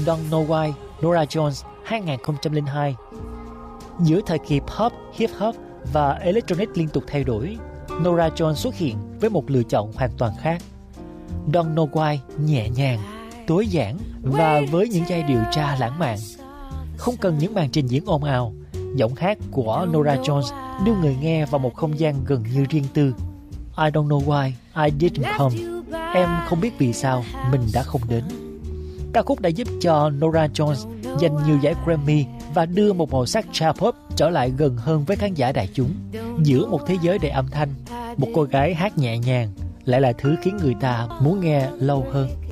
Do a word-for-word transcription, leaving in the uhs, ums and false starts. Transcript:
Don't Know Why, Norah Jones hai không không hai. Giữa thời kỳ pop, hip hop và electronic liên tục thay đổi, Norah Jones xuất hiện với một lựa chọn hoàn toàn khác. Don't Know Why nhẹ nhàng, tối giản và với những giai điệu tra lãng mạn. Không cần những màn trình diễn ồn ào, giọng hát của Norah Jones đưa người nghe vào một không gian gần như riêng tư. I don't know why I didn't come. Em không biết vì sao mình đã không đến. Ca khúc đã giúp cho Norah Jones giành nhiều giải Grammy và đưa một màu sắc cha pop trở lại gần hơn với khán giả đại chúng. Giữa một thế giới đầy âm thanh, một cô gái hát nhẹ nhàng lại là thứ khiến người ta muốn nghe lâu hơn.